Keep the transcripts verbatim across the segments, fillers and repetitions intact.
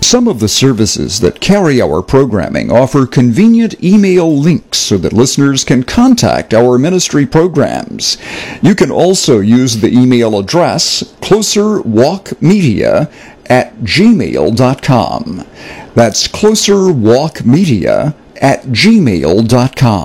Some of the services that carry our programming offer convenient email links so that listeners can contact our ministry programs. You can also use the email address closerwalkmedia at gmail dot com. That's closerwalkmedia at gmail dot com.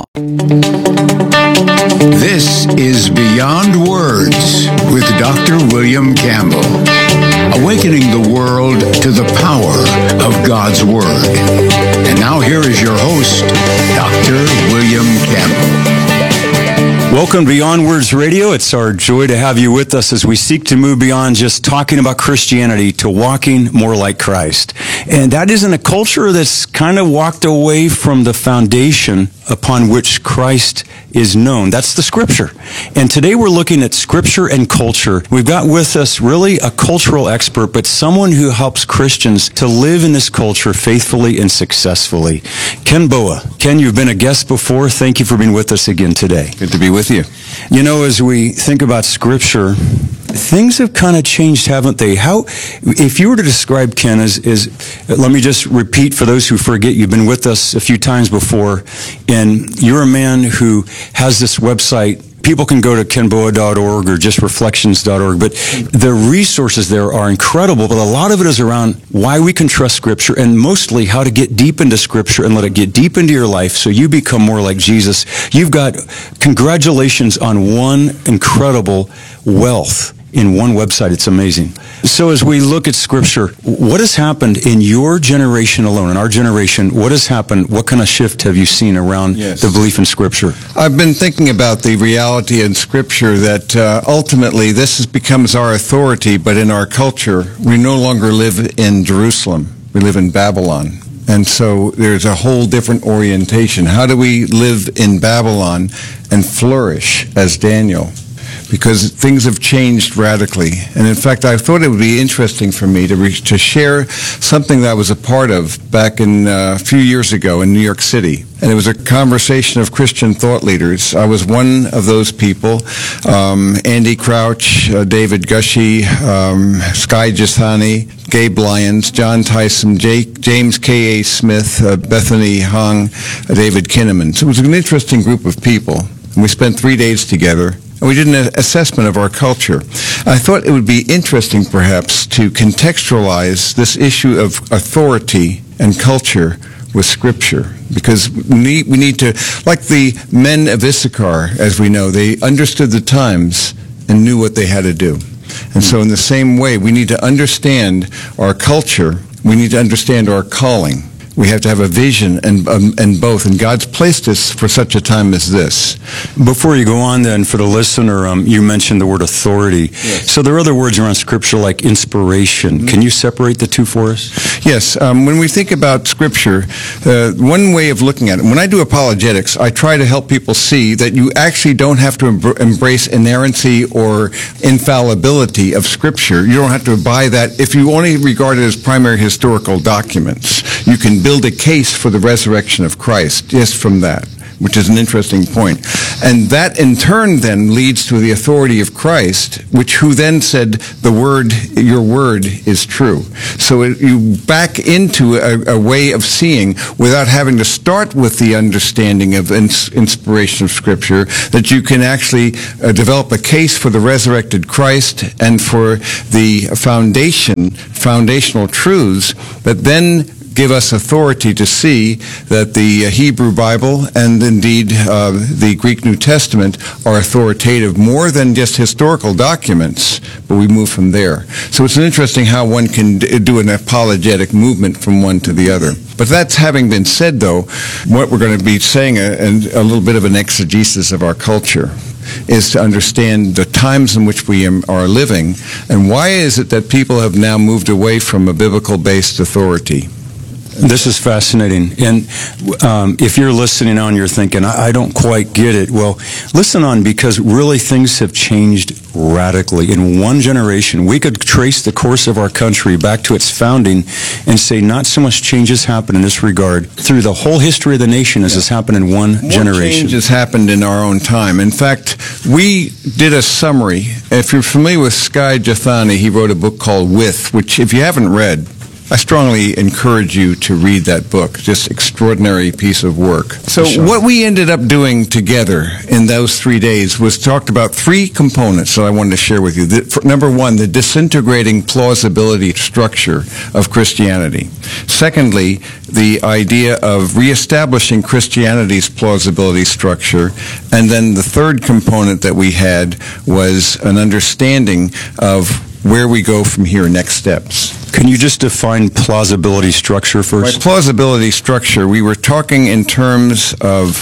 This is Beyond Words with Doctor William Campbell, awakening the world to the power of God's Word. And now here is your host, Doctor William Campbell. Welcome to Beyond Words Radio. It's our joy to have you with us as we seek to move beyond just talking about Christianity to walking more like Christ. And that is in a culture that's kind of walked away from the foundation upon which Christ is known. That's the Scripture. And today we're looking at Scripture and culture. We've got with us really a cultural expert, but someone who helps Christians to live in this culture faithfully and successfully. Ken Boa. Ken, you've been a guest before. Thank you for being with us again today. Good to be with you. You know, as we think about Scripture, things have kind of changed, haven't they? How, if you were to describe Ken as, is, let me just repeat for those who forget, you've been with us a few times before, and you're a man who has this website. People can go to ken boa dot org or just reflections dot org, but the resources there are incredible, but a lot of it is around why we can trust Scripture and mostly how to get deep into Scripture and let it get deep into your life so you become more like Jesus. You've got congratulations on one incredible wealth in one website. It's amazing. So as we look at Scripture, what has happened in your generation alone, in our generation, what has happened? What kind of shift have you seen around yes. the belief in Scripture? I've been thinking about the reality in Scripture that uh, ultimately this is, becomes our authority, but in our culture, we no longer live in Jerusalem. We live in Babylon. And so there's a whole different orientation. How do we live in Babylon and flourish as Daniel? Because things have changed radically. And in fact, I thought it would be interesting for me to, re- to share something that I was a part of back in uh, a few years ago in New York City. And it was a conversation of Christian thought leaders. I was one of those people. Um, Andy Crouch, uh, David Gushee, um, Skye Jethani, Gabe Lyons, John Tyson, Jake, James K A. Smith, uh, Bethany Hong, uh, David Kinnaman. So it was an interesting group of people. And we spent three days together. And we did an assessment of our culture. I thought it would be interesting, perhaps, to contextualize this issue of authority and culture with Scripture, because we need, we need to, like the men of Issachar, as we know, they understood the times and knew what they had to do. And so in the same way, we need to understand our culture, we need to understand our calling. We have to have a vision and um, and both, and God's placed us for such a time as this. Before you go on then, for the listener, um, you mentioned the word authority. Yes. So there are other words around Scripture like inspiration. Mm-hmm. Can you separate the two for us? Yes. Um, when we think about Scripture, uh, one way of looking at it, when I do apologetics, I try to help people see that you actually don't have to em- embrace inerrancy or infallibility of Scripture. You don't have to buy that. If you only regard it as primary historical documents, you can build a case for the resurrection of Christ just from that, which is an interesting point. And that in turn then leads to the authority of Christ, which who then said, the word, your word is true. So it, you back into a, a way of seeing without having to start with the understanding of ins- inspiration of Scripture, that you can actually uh, develop a case for the resurrected Christ and for the foundation, foundational truths that then give us authority to see that the Hebrew Bible and indeed uh, the Greek New Testament are authoritative more than just historical documents, but we move from there. So it's interesting how one can d- do an apologetic movement from one to the other. But that's having been said, though, what we're going to be saying, a, a little bit of an exegesis of our culture, is to understand the times in which we am, are living, and why is it that people have now moved away from a biblical-based authority. This is fascinating. And um, if you're listening on, you're thinking, I, I don't quite get it. Well, listen on, because really things have changed radically. In one generation, we could trace the course of our country back to its founding and say not so much change has happened in this regard through the whole history of the nation as yeah. has happened in one More generation. Change has happened in our own time. In fact, we did a summary. If you're familiar with Skye Jethani, he wrote a book called With, which if you haven't read, I strongly encourage you to read that book. Just extraordinary piece of work. So Sure. what we ended up doing together in those three days was talked about three components that I wanted to share with you. The, for, number one, the disintegrating plausibility structure of Christianity. Secondly, the idea of reestablishing Christianity's plausibility structure. And then the third component that we had was an understanding of where we go from here, next steps. Can you just define plausibility structure By first? plausibility structure, we were talking in terms of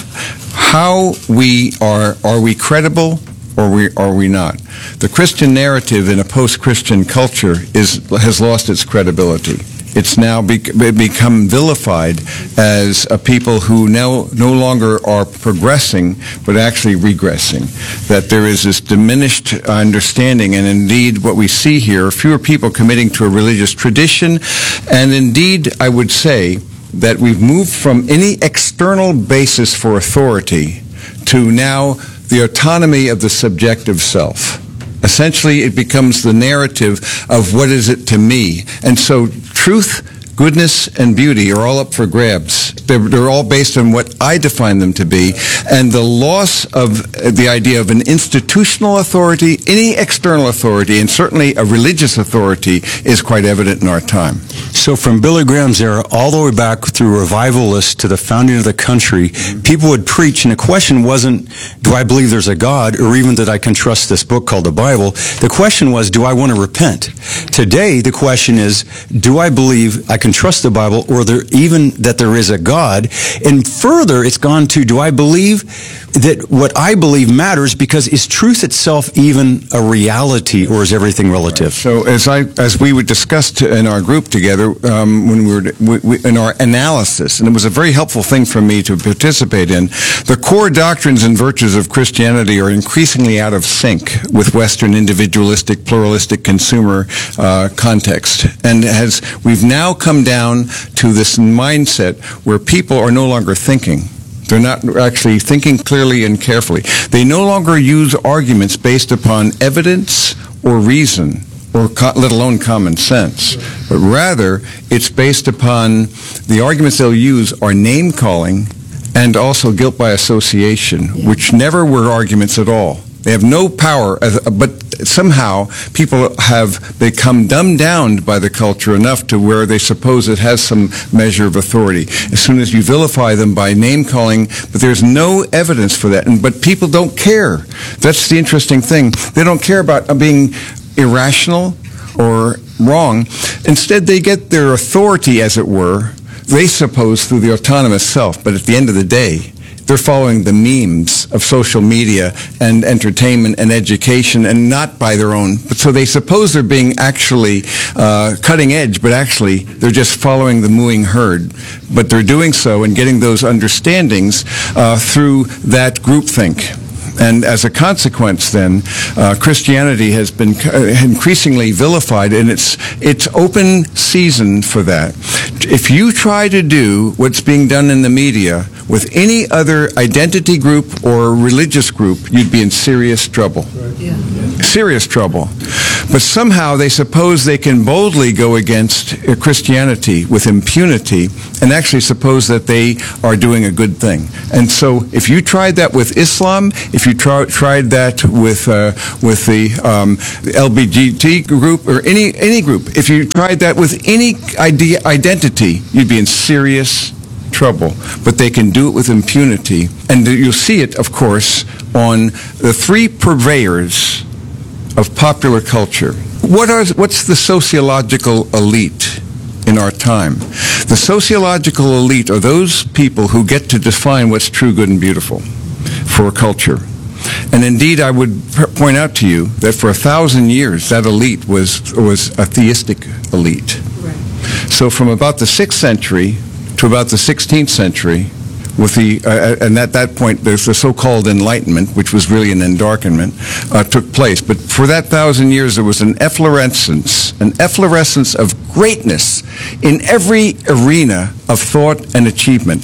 how we are, are we credible or we, are we not? The Christian narrative in a post-Christian culture is, has lost its credibility. It's now bec- become vilified as a people who now no longer are progressing, but actually regressing. That there is this diminished understanding, and indeed what we see here, fewer people committing to a religious tradition, and indeed I would say that we've moved from any external basis for authority to now the autonomy of the subjective self. Essentially, it becomes the narrative of what is it to me. And so truth, goodness, and beauty are all up for grabs. They're, they're all based on what I define them to be. And the loss of the idea of an institutional authority, any external authority, and certainly a religious authority, is quite evident in our time. So from Billy Graham's era all the way back through revivalists to the founding of the country, people would preach, and the question wasn't, do I believe there's a God, or even that I can trust this book called the Bible? The question was, do I want to repent? Today, the question is, do I believe I can trust the Bible, or there, even that there is a God? And further, it's gone to, do I believe that what I believe matters, because is truth itself even a reality, or is everything relative? So as I as we would discuss t- in our group together um, when we were we, we, in our analysis, and it was a very helpful thing for me to participate in, the core doctrines and virtues of Christianity are increasingly out of sync with Western individualistic, pluralistic consumer uh, context, and as we've now come down to this mindset where people are no longer thinking. They're not actually thinking clearly and carefully. They no longer use arguments based upon evidence or reason, or co- let alone common sense, but rather it's based upon the arguments they'll use are name-calling and also guilt by association, which never were arguments at all. They have no power, as, but somehow people have become dumbed down by the culture enough to where they suppose it has some measure of authority. As soon as you vilify them by name-calling, but there's no evidence for that. And, but people don't care. That's the interesting thing. They don't care about being irrational or wrong. Instead, they get their authority, as it were, they suppose, through the autonomous self. But at the end of the day, they're following the memes of social media and entertainment and education, and not by their own. But so they suppose they're being actually uh, cutting edge, but actually they're just following the mooing herd. But they're doing so and getting those understandings uh, through that groupthink. And as a consequence, then, uh, Christianity has been increasingly vilified, and it's it's open season for that. If you try to do what's being done in the media with any other identity group or religious group, you'd be in serious trouble. Yeah. Serious trouble. But somehow they suppose they can boldly go against Christianity with impunity and actually suppose that they are doing a good thing. And so if you tried that with Islam, if you try, tried that with uh, with the um, L G B T group or any any group, if you tried that with any idea, identity, you'd be in serious trouble. But they can do it with impunity. And you'll see it, of course, on the three purveyors of popular culture. What are what's the sociological elite in our time? The sociological elite are those people who get to define what's true, good, and beautiful for a culture. And indeed, I would point out to you that for a thousand years, that elite was was a theistic elite. Right. So from about the sixth century to about the sixteenth century, with the uh, and at that point there's the so-called Enlightenment, which was really an endarkenment, uh, took place. But for that thousand years there was an efflorescence, an efflorescence of greatness in every arena of thought and achievement.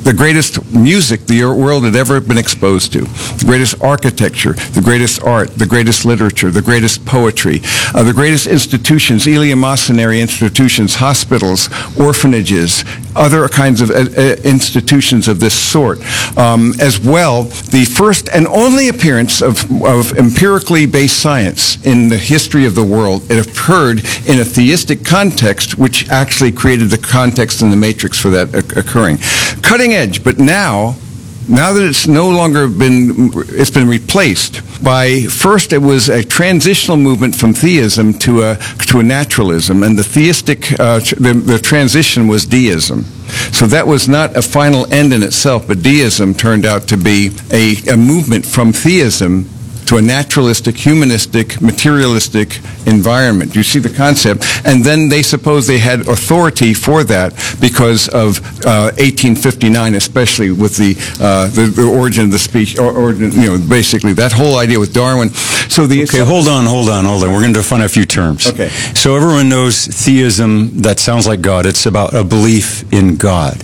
the greatest music the world had ever been exposed to, the greatest architecture, the greatest art, the greatest literature, the greatest poetry, uh, the greatest institutions, eleemosynary institutions, hospitals, orphanages, other kinds of uh, uh, institutions of this sort. Um, as well, the first and only appearance of, of empirically based science in the history of the world. It occurred in a theistic context, which actually created the context and the matrix for that occurring. Cutting edge, but now, now that it's no longer been, it's been replaced by, first it was a transitional movement from theism to a, to a naturalism, and the theistic, uh, the, the transition was deism. So that was not a final end in itself, but deism turned out to be a, a movement from theism to a naturalistic, humanistic, materialistic environment. You see the concept? And then they suppose they had authority for that because of uh, eighteen fifty-nine, especially with the, uh, the the origin of the speech, or, or you know, basically that whole idea with Darwin. So the okay, hold on, hold on, hold on. We're going to define a few terms. Okay. So everyone knows theism. That sounds like God. It's about a belief in God.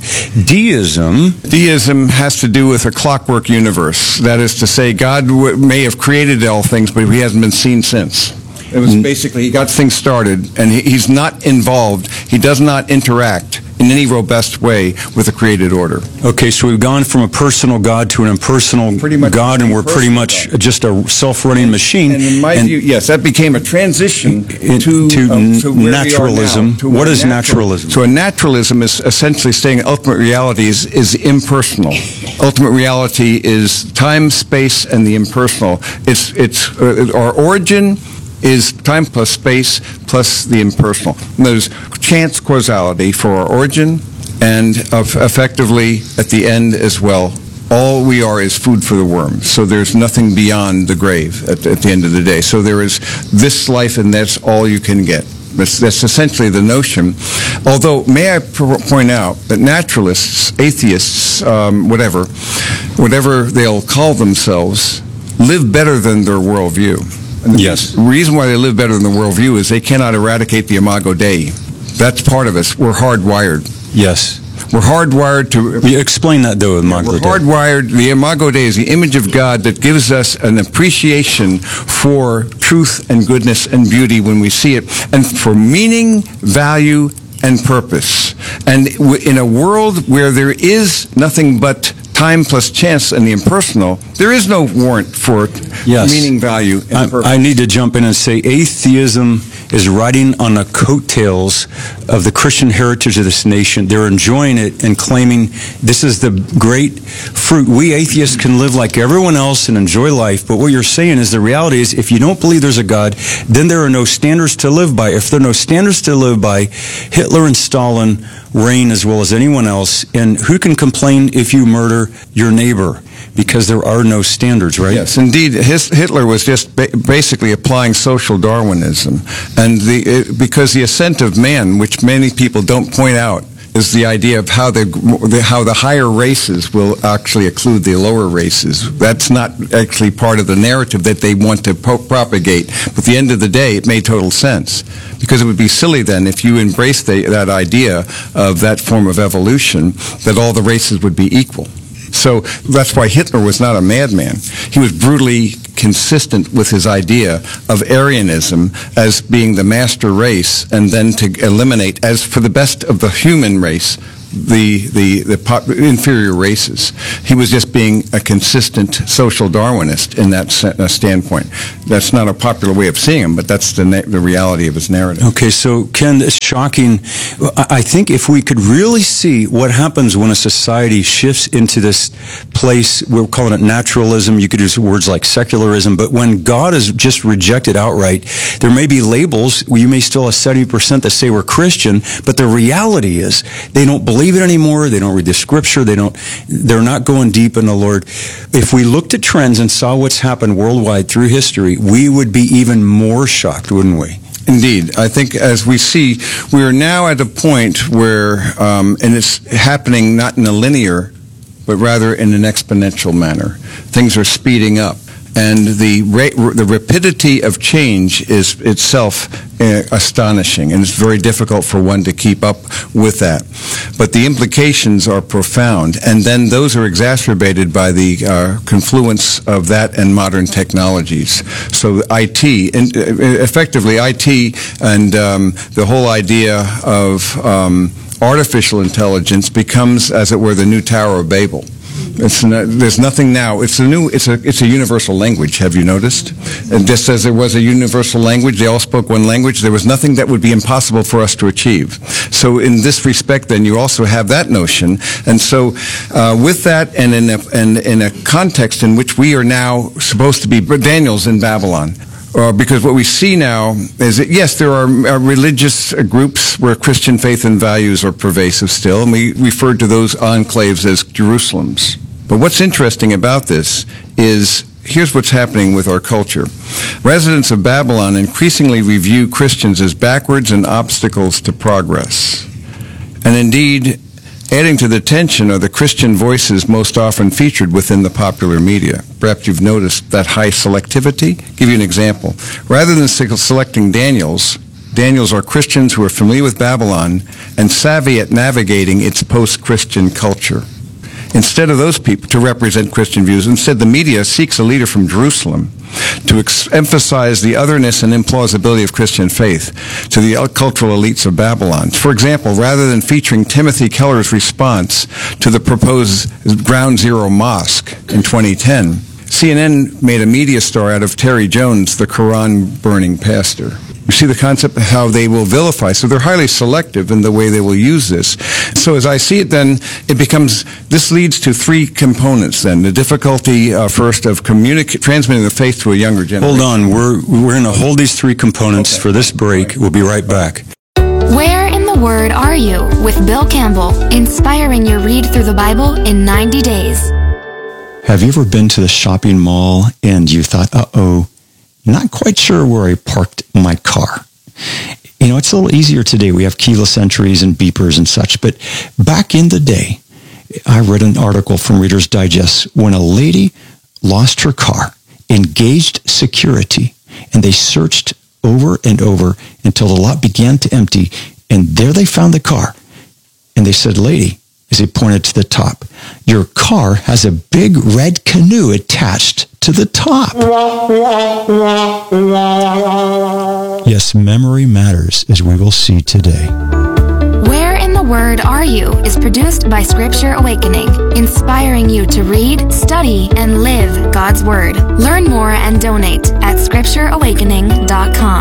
Deism. Deism has to do with a clockwork universe. That is to say, God w- may have created all things, but he hasn't been seen since. It was basically, he got things started, and he, he's not involved. He does not interact in any robust way with the created order. Okay, so we've gone from a personal God to an impersonal Pretty much God, and we're pretty much God. just a self-running machine. And in my And view, yes, that became a transition in- to, to uh, to where naturalism. We are now, to What where is natural- naturalism? So a naturalism is essentially saying ultimate reality is, is impersonal. Ultimate reality is time, space, and the impersonal. It's, it's uh, our origin is time plus space plus the impersonal. And there's chance causality for our origin, and of effectively at the end as well, all we are is food for the worms. So there's nothing beyond the grave at, at the end of the day. So there is this life, and that's all you can get. That's, that's essentially the notion. Although, may I p- point out that naturalists, atheists, um, whatever, whatever they'll call themselves, live better than their worldview. And the Yes. reason why they live better than the worldview is they cannot eradicate the imago Dei. That's part of us. We're hardwired. Yes. We're hardwired to... You explain that, though, with We're Imago Dei. hardwired. The imago Dei is the image of God that gives us an appreciation for truth and goodness and beauty when we see it, and for meaning, value, and purpose. And w- in a world where there is nothing but time plus chance and the impersonal, there is no warrant for Yes. meaning, value, and I, purpose. I need to jump in and say atheism is riding on the coattails of the Christian heritage of this nation. They're enjoying it and claiming this is the great fruit. We atheists can live like everyone else and enjoy life, but what you're saying is the reality is if you don't believe there's a God, then there are no standards to live by. If there are no standards to live by, Hitler and Stalin reign as well as anyone else, and who can complain if you murder your neighbor? Because there are no standards, right? Yes, indeed. His, Hitler was just ba- basically applying social Darwinism, and the it, because the ascent of man, which many people don't point out, is the idea of how the, the how the higher races will actually include the lower races. That's not actually part of the narrative that they want to po- propagate. But at the end of the day, it made total sense, because it would be silly then if you embraced the, that idea of that form of evolution, that all the races would be equal. So that's why Hitler was not a madman. He was brutally consistent with his idea of Aryanism as being the master race, and then to eliminate, as for the best of the human race, the the, the pop, inferior races. He was just being a consistent social Darwinist in that se- uh, standpoint. That's not a popular way of seeing him, but that's the na- the reality of his narrative. Okay, so Ken, it's shocking. I I think if we could really see what happens when a society shifts into this place, we're calling it naturalism, you could use words like secularism, but when God is just rejected outright, there may be labels, you may still have seventy percent that say we're Christian, but the reality is they don't believe it anymore, they don't read the scripture, they don't, they're not going deep in the Lord. If we looked at trends and saw what's happened worldwide through history, we would be even more shocked, wouldn't we? Indeed. I think as we see, we are now at a point where, um, and it's happening not in a linear, but rather in an exponential manner. Things are speeding up. and the ra- the rapidity of change is itself uh, astonishing, and it's very difficult for one to keep up with that. But the implications are profound, and then those are exacerbated by the uh, confluence of that and modern technologies. So I T, in, uh, effectively I T and um, the whole idea of um, artificial intelligence becomes, as it were, the new Tower of Babel. It's not, there's nothing now. It's a new. It's a. It's a universal language. Have you noticed? And just as there was a universal language, they all spoke one language. There was nothing that would be impossible for us to achieve. So, in this respect, then you also have that notion. And so, uh, with that, and in a and in a context in which we are now supposed to be Daniel's in Babylon. Uh, because what we see now is that, yes, there are, are religious uh, groups where Christian faith and values are pervasive still, and we refer to those enclaves as Jerusalems. But what's interesting about this is, here's what's happening with our culture. Residents of Babylon increasingly review Christians as backwards and obstacles to progress. And indeed, adding to the tension are the Christian voices most often featured within the popular media. Perhaps you've noticed that high selectivity. I'll give you an example. Rather than selecting Daniels, Daniels are Christians who are familiar with Babylon and savvy at navigating its post-Christian culture. Instead of those people to represent Christian views, instead the media seeks a leader from Jerusalem to ex- emphasize the otherness and implausibility of Christian faith to the cultural elites of Babylon. For example, rather than featuring Timothy Keller's response to the proposed Ground Zero Mosque in twenty ten, C N N made a media star out of Terry Jones, the Quran-burning pastor. You see the concept of how they will vilify. So they're highly selective in the way they will use this. So as I see it then, it becomes, this leads to three components then. The difficulty uh, first of communic- transmitting the faith to a younger generation. Hold on, we're, we're going to hold these three components okay. for this break. We'll be right back. Where in the Word are you? With Bill Campbell, inspiring your read through the Bible in ninety days. Have you ever been to the shopping mall and you thought, uh-oh, not quite sure where I parked my car? You know, it's a little easier today. We have keyless entries and beepers and such. But back in the day, I read an article from Reader's Digest when a lady lost her car, engaged security, and they searched over and over until the lot began to empty. And there they found the car. And they said, "Lady," as he pointed to the top, "your car has a big red canoe attached to the top." Yes, memory matters, as we will see today. Where in the Word Are You is produced by Scripture Awakening, inspiring you to read, study, and live God's Word. Learn more and donate at scripture awakening dot com.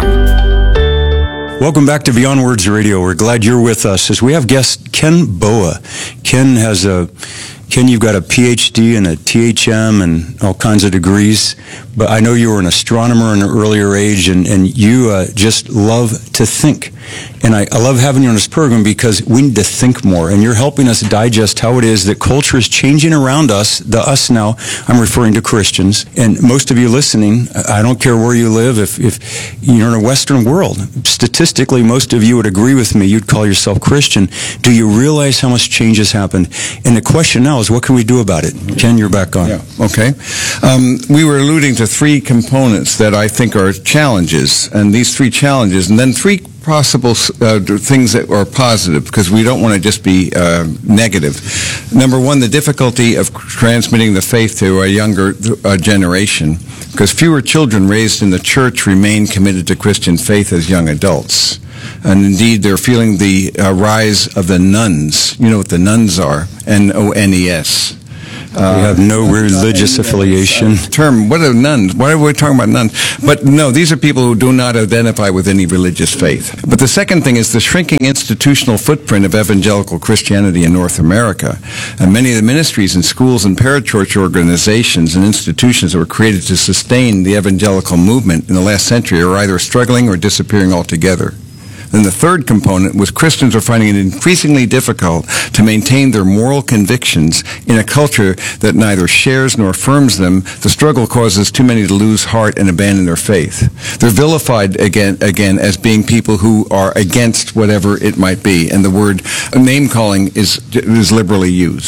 Welcome back to Beyond Words Radio. We're glad you're with us as we have guest Ken Boa. Ken has a, Ken, you've got a P H D and a T H M and all kinds of degrees, but I know you were an astronomer in an earlier age, and, and you uh, just love to think. And I, I love having you on this program because we need to think more, and you're helping us digest how it is that culture is changing around us. The us now, I'm referring to Christians, and most of you listening, I don't care where you live, if, if you're in a Western world, statistically, most of you would agree with me, you'd call yourself Christian. Do you realize how much change has happened? And the question now is, what can we do about it? Ken, you're back on. Yeah, okay. Um, we were alluding to three components that I think are challenges, and these three challenges, and then three possible uh, things that are positive, because we don't want to just be uh, negative. Number one, the difficulty of transmitting the faith to a younger uh, generation, because fewer children raised in the church remain committed to Christian faith as young adults. And indeed, they're feeling the uh, rise of the nuns. You know what the nuns are, N O N E S. Uh, we have no religious affiliation. Term, what are nuns? Why are we talking about nuns? But no, these are people who do not identify with any religious faith. But the second thing is the shrinking institutional footprint of evangelical Christianity in North America. And many of the ministries and schools and parachurch organizations and institutions that were created to sustain the evangelical movement in the last century are either struggling or disappearing altogether. Then the third component was Christians are finding it increasingly difficult to maintain their moral convictions in a culture that neither shares nor affirms them. The struggle causes too many to lose heart and abandon their faith. They're vilified again, again as being people who are against whatever it might be, and the word name-calling is, is liberally used.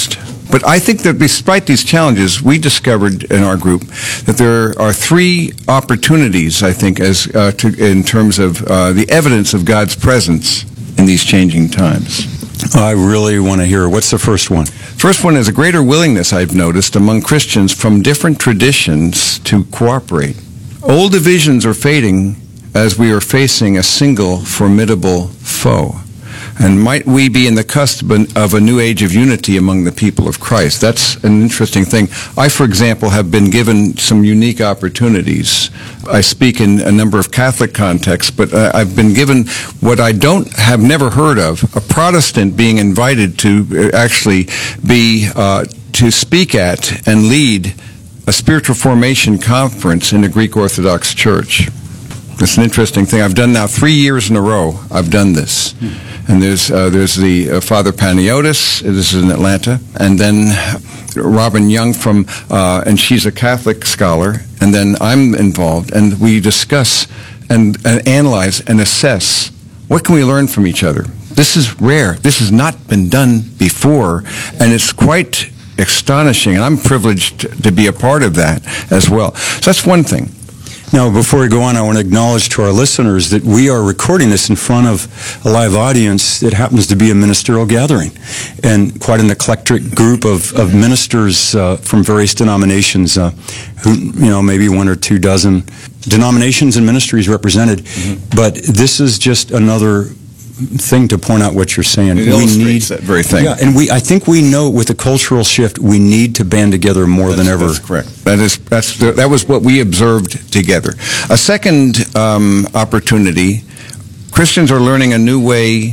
But I think that despite these challenges, we discovered in our group that there are three opportunities, I think, as uh, to, in terms of uh, the evidence of God's presence in these changing times. I really want to hear. What's the first one? First one is a greater willingness, I've noticed, among Christians from different traditions to cooperate. Old divisions are fading as we are facing a single formidable foe. And might we be in the cusp of a new age of unity among the people of Christ? That's an interesting thing. I, for example, have been given some unique opportunities. I speak in a number of Catholic contexts, but uh, I've been given what I don't have never heard of, a Protestant being invited to actually be, uh, to speak at and lead a spiritual formation conference in a Greek Orthodox church. It's an interesting thing. I've done now three years in a row. I've done this. And there's uh, there's the uh, Father Paniotis. This is in Atlanta, and then Robin Young from, uh, and she's a Catholic scholar. And then I'm involved, and we discuss and, and analyze and assess what can we learn from each other. This is rare. This has not been done before, and it's quite astonishing. And I'm privileged to be a part of that as well. So that's one thing. Now, before we go on, I want to acknowledge to our listeners that we are recording this in front of a live audience that happens to be a ministerial gathering, and quite an eclectic group of, of ministers uh, from various denominations, uh, who, you know, maybe one or two dozen denominations and ministries represented. Mm-hmm. But this is just another thing to point out what you're saying. It we need that very thing. Yeah, and we I think we know with the cultural shift we need to band together more that's, than ever. That's correct. That is that's the, that was what we observed together. A second um, opportunity: Christians are learning a new way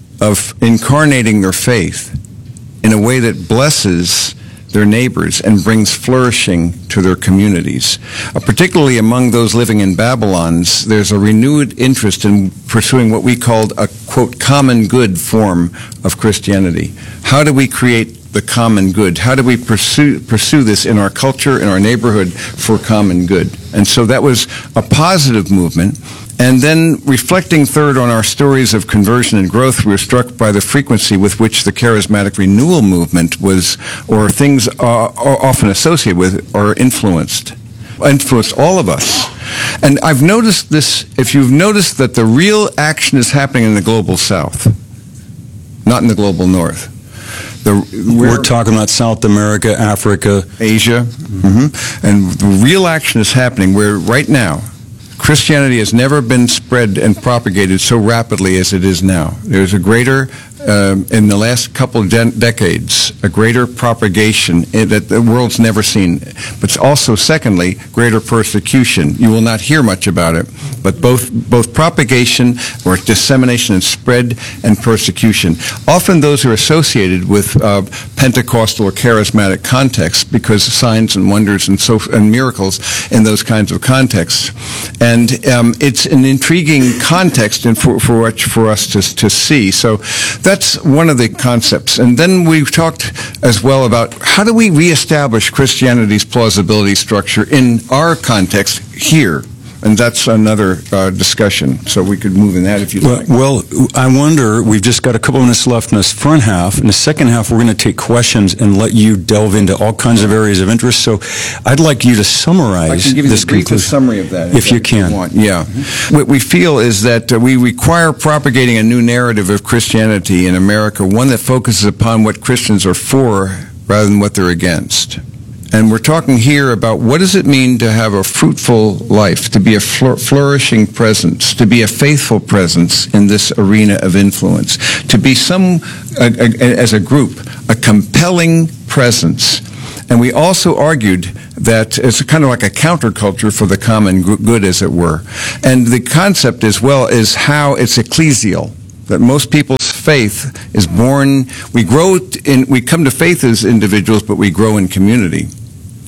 of incarnating their faith in a way that blesses their neighbors and brings flourishing to their communities. Uh, particularly among those living in Babylon's, there's a renewed interest in pursuing what we called a, quote, common good form of Christianity. How do we create the common good? How do we pursue pursue this in our culture, in our neighborhood, for common good? And so that was a positive movement. And then, reflecting third on our stories of conversion and growth, we were struck by the frequency with which the charismatic renewal movement was, or things are, are often associated with, or influenced, influenced all of us. And I've noticed this, if you've noticed that the real action is happening in the global south, not in the global north. The, we're, we're talking about South America, Africa, Asia, mm-hmm. and the real action is happening where right now, Christianity has never been spread and propagated so rapidly as it is now. There's a greater, um, in the last couple of de- decades, a greater propagation that the world's never seen. But also, secondly, greater persecution. You will not hear much about it, but both both propagation or dissemination and spread and persecution. Often those are associated with uh, Pentecostal or charismatic contexts because signs and wonders and so and miracles in those kinds of contexts. And um, it's an intriguing context and for for, for us to to see. So that's one of the concepts. And then we've talked as well about how do we reestablish Christianity's plausibility structure in our context here. And that's another uh, discussion, so we could move in that if you'd well, like. Well, I wonder, we've just got a couple minutes left in this front half. In the second half, we're going to take questions and let you delve into all kinds of areas of interest. So I'd like you to summarize I can give you this the briefest conclusion. summary of that. If, If you that, can. If you want. Yeah. Mm-hmm. What we feel is that uh, we require propagating a new narrative of Christianity in America, one that focuses upon what Christians are for rather than what they're against. And we're talking here about what does it mean to have a fruitful life, to be a flour- flourishing presence, to be a faithful presence in this arena of influence, to be some, a, a, as a group, a compelling presence. And we also argued that it's kind of like a counterculture for the common good, as it were. And the concept as well is how it's ecclesial. That most people's faith is born, we grow in, we come to faith as individuals, but we grow in community.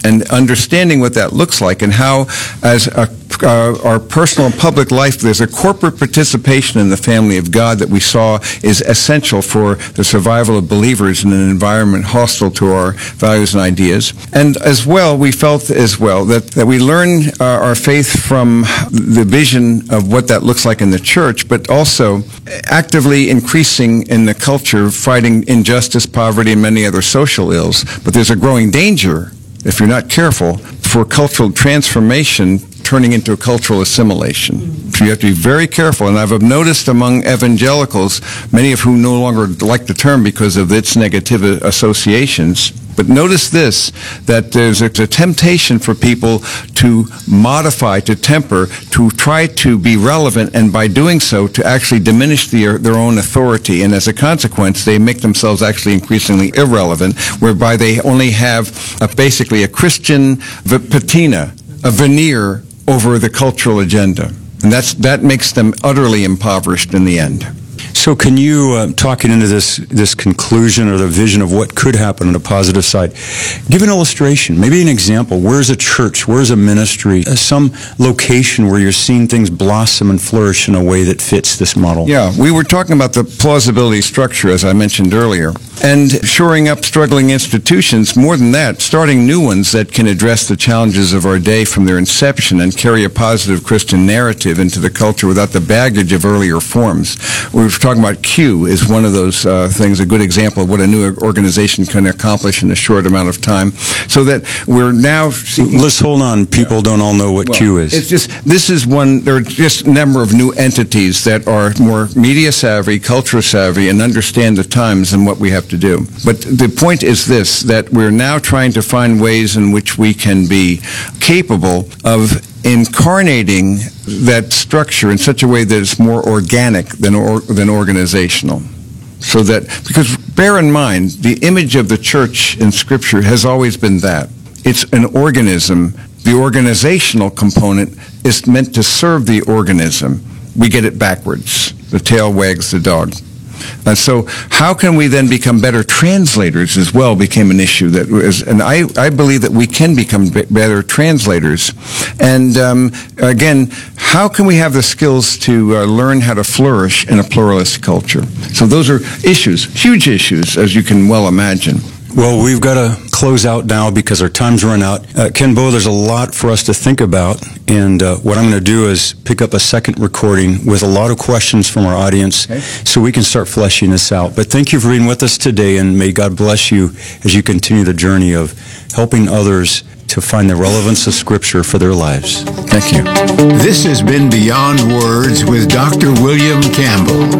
and understanding what that looks like and how, as a, uh, our personal and public life, there's a corporate participation in the family of God that we saw is essential for the survival of believers in an environment hostile to our values and ideas. And as well, we felt as well that, that we learn uh, our faith from the vision of what that looks like in the church, but also actively increasing in the culture, fighting injustice, poverty, and many other social ills. But there's a growing danger, if you're not careful, for cultural transformation turning into a cultural assimilation. So you have to be very careful. And I've noticed among evangelicals, many of whom no longer like the term because of its negative associations, but notice this, that there's a, a temptation for people to modify, to temper, to try to be relevant, and by doing so, to actually diminish the, their own authority. And as a consequence, they make themselves actually increasingly irrelevant, whereby they only have a, basically a Christian patina, a veneer over the cultural agenda. And that's, that makes them utterly impoverished in the end. So can you, uh, talking into this this conclusion or the vision of what could happen on a positive side, give an illustration, maybe an example. Where's a church? Where's a ministry? Uh, some location where you're seeing things blossom and flourish in a way that fits this model. Yeah, we were talking about the plausibility structure, as I mentioned earlier, and shoring up struggling institutions. More than that, starting new ones that can address the challenges of our day from their inception and carry a positive Christian narrative into the culture without the baggage of earlier forms. We were talking about Q is one of those uh, things, a good example of what a new organization can accomplish in a short amount of time. So that we're now seeking... Let's hold on. People yeah. don't all know what well, Q is. It's just, this is one, there are just a number of new entities that are more media savvy, culture savvy, and understand the times and what we have to do. But the point is this, that we're now trying to find ways in which we can be capable of incarnating that structure in such a way that it's more organic than or, than organizational. So that, because bear in mind, the image of the church in Scripture has always been that. It's an organism. The organizational component is meant to serve the organism. We get it backwards. The tail wags the dog. And so how can we then become better translators as well became an issue. That was, and I, I believe that we can become b- better translators. And um, again, how can we have the skills to uh, learn how to flourish in a pluralist culture? So those are issues, huge issues, as you can well imagine. Well, we've got to close out now because our time's run out. Uh, Ken Bowe, there's a lot for us to think about, and uh, what I'm going to do is pick up a second recording with a lot of questions from our audience okay. so we can start fleshing this out. But thank you for being with us today, and may God bless you as you continue the journey of helping others to find the relevance of Scripture for their lives. Thank you. This has been Beyond Words with Doctor William Campbell.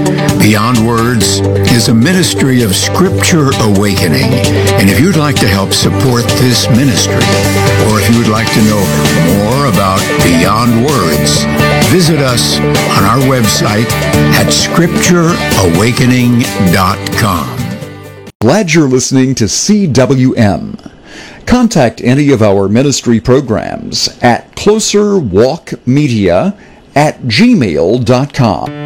Beyond Words is a ministry of Scripture Awakening. And if you'd like to help support this ministry, or if you would like to know more about Beyond Words, visit us on our website at scripture awakening dot com. Glad you're listening to C W M. Contact any of our ministry programs at closerwalkmedia at gmail dot com.